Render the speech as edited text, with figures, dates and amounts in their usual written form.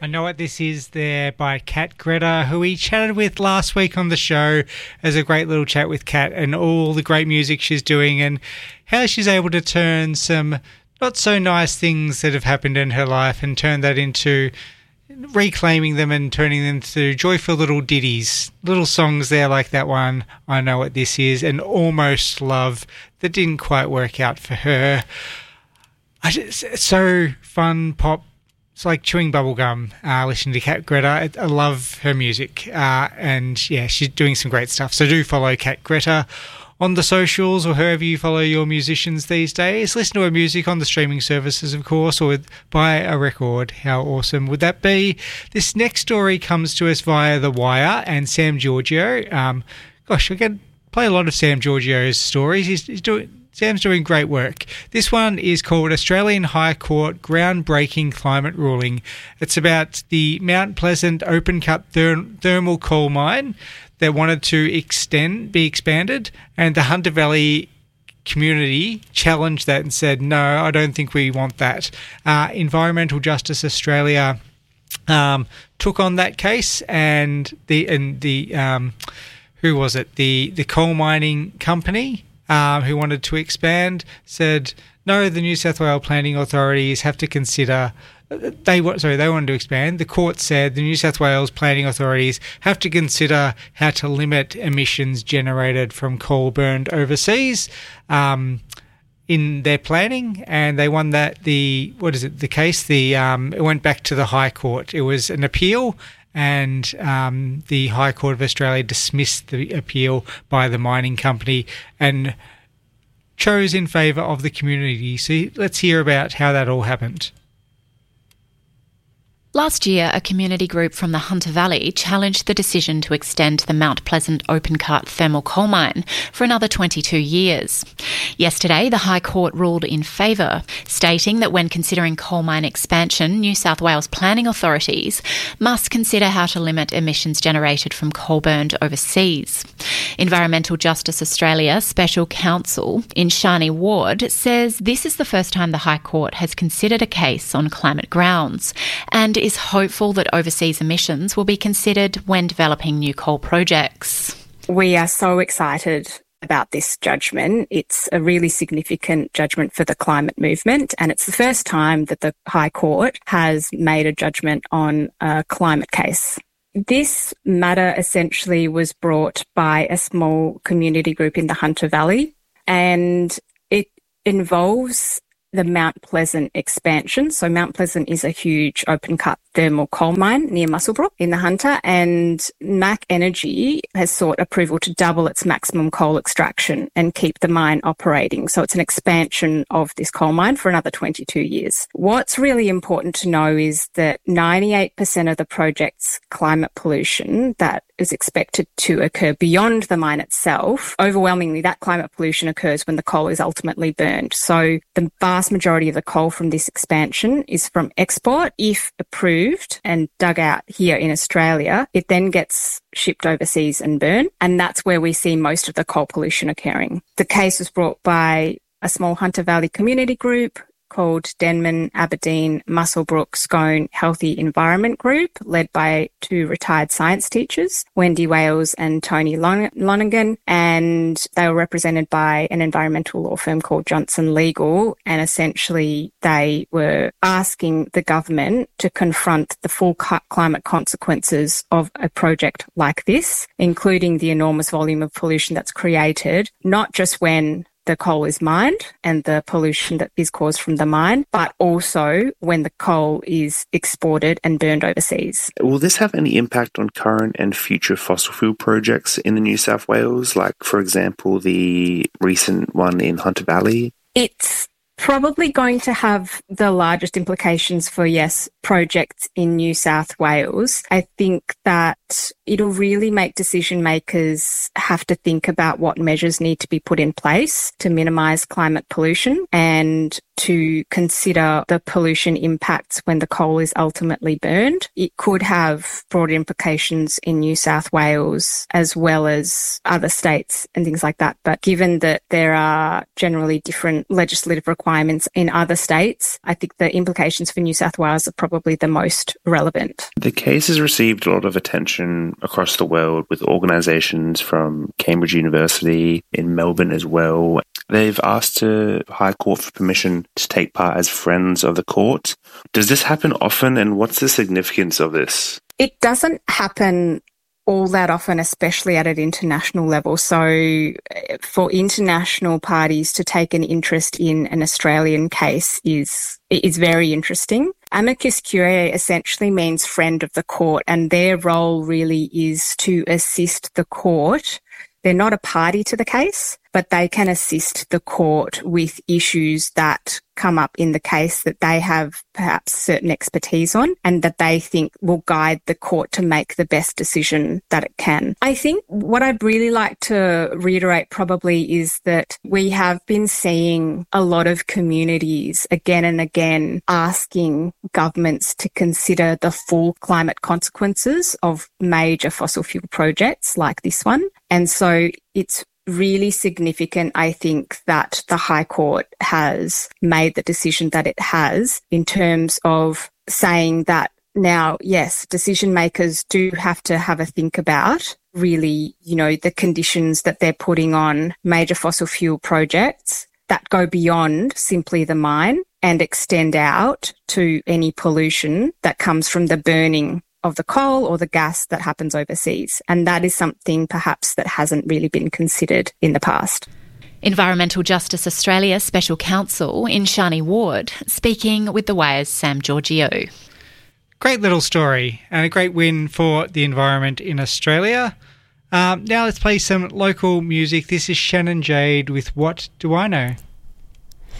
I Know What This Is there by Kat Greta, who we chatted with last week on the show. As a great little chat with Kat and all the great music she's doing and how she's able to turn some not so nice things that have happened in her life and turn that into reclaiming them and turning them to joyful little ditties, little songs there like that one, I Know What This Is, and Almost Love, that didn't quite work out for her. It's so fun pop. It's like chewing bubble gum, listening to Kat Greta. I love her music, and yeah, she's doing some great stuff. So do follow Kat Greta on the socials or wherever you follow your musicians these days. Listen to her music on the streaming services, of course, or buy a record. How awesome would that be? This next story comes to us via The Wire and Sam Giorgio. Gosh, I can play a lot of Sam Giorgio's stories. Sam's doing great work. This one is called Australian High Court Groundbreaking Climate Ruling. It's about the Mount Pleasant open-cut thermal coal mine that wanted to be expanded, and the Hunter Valley community challenged that and said, no, I don't think we want that. Environmental Justice Australia took on that case, and the coal mining company who wanted to expand said, no, the New South Wales planning authorities have to consider. They wanted to expand. The court said the New South Wales planning authorities have to consider how to limit emissions generated from coal burned overseas in their planning, and they won that. The case? It went back to the High Court. It was an appeal, and the High Court of Australia dismissed the appeal by the mining company and chose in favour of the community. So let's hear about how that all happened. Last year, a community group from the Hunter Valley challenged the decision to extend the Mount Pleasant open-cut thermal coal mine for another 22 years. Yesterday, the High Court ruled in favour, stating that when considering coal mine expansion, New South Wales planning authorities must consider how to limit emissions generated from coal burned overseas. Environmental Justice Australia Special Counsel Inshani Ward says this is the first time the High Court has considered a case on climate grounds, and is hopeful that overseas emissions will be considered when developing new coal projects. We are so excited about this judgment. It's a really significant judgment for the climate movement, and it's the first time that the High Court has made a judgment on a climate case. This matter essentially was brought by a small community group in the Hunter Valley, and it involves the Mount Pleasant expansion. So Mount Pleasant is a huge open-cut thermal coal mine near Muswellbrook in the Hunter, and MAC Energy has sought approval to double its maximum coal extraction and keep the mine operating. So it's an expansion of this coal mine for another 22 years. What's really important to know is that 98% of the project's climate pollution that is expected to occur beyond the mine itself, overwhelmingly that climate pollution occurs when the coal is ultimately burned. So the vast majority of the coal from this expansion is from export. If approved and dug out here in Australia, it then gets shipped overseas and burned, and that's where we see most of the coal pollution occurring. The case was brought by a small Hunter Valley community group called Denman Aberdeen Muswellbrook Scone Healthy Environment Group, led by two retired science teachers, Wendy Wales and Tony Lonergan, and they were represented by an environmental law firm called Johnson Legal, and essentially they were asking the government to confront the full climate consequences of a project like this, including the enormous volume of pollution that's created, not just when the coal is mined and the pollution that is caused from the mine, but also when the coal is exported and burned overseas. Will this have any impact on current and future fossil fuel projects in the New South Wales, like, for example, the recent one in Hunter Valley? It's probably going to have the largest implications for, projects in New South Wales. I think that it'll really make decision makers have to think about what measures need to be put in place to minimise climate pollution and to consider the pollution impacts when the coal is ultimately burned. It could have broader implications in New South Wales as well as other states and things like that. But given that there are generally different legislative requirements in other states, I think the implications for New South Wales are probably the most relevant. The case has received a lot of attention across the world with organisations from Cambridge University in Melbourne as well. They've asked the High Court for permission to take part as friends of the court. Does this happen often, and what's the significance of this? It doesn't happen all that often, especially at an international level. So for international parties to take an interest in an Australian case is very interesting. Amicus curiae essentially means friend of the court, and their role really is to assist the court. They're not a party to the case, but they can assist the court with issues that come up in the case that they have perhaps certain expertise on and that they think will guide the court to make the best decision that it can. I think what I'd really like to reiterate probably is that we have been seeing a lot of communities again and again asking governments to consider the full climate consequences of major fossil fuel projects like this one. And so it's really significant, I think, that the High Court has made the decision that it has in terms of saying that now, yes, decision makers do have to have a think about really, the conditions that they're putting on major fossil fuel projects that go beyond simply the mine and extend out to any pollution that comes from the burning of the coal or the gas that happens overseas. And that is something perhaps that hasn't really been considered in the past. Environmental Justice Australia Special Counsel Inshani Ward speaking with The Wire's Sam Giorgio. Great little story and a great win for the environment in Australia. Now let's play some local music. This is Shannon Jade with What Do I Know?